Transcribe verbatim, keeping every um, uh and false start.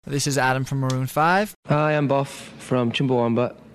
This is Adam from Maroon five. Hi, I'm Buff from Chumbawamba.